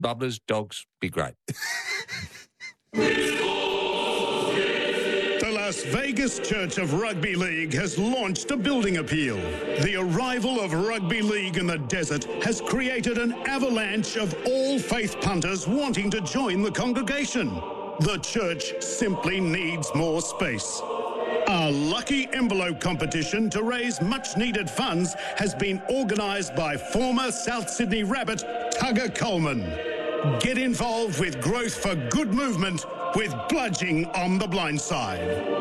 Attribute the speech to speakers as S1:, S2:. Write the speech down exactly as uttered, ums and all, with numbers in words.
S1: Bubblers, dogs, be great.
S2: The Las Vegas Church of Rugby League has launched a building appeal. The arrival of rugby league in the desert has created an avalanche of all faith punters wanting to join the congregation. The church simply needs more space. A lucky envelope competition to raise much-needed funds has been organised by former South Sydney Rabbit Tugger Coleman. Get involved with Growth for Good Movement with Bludging on the Blind Side.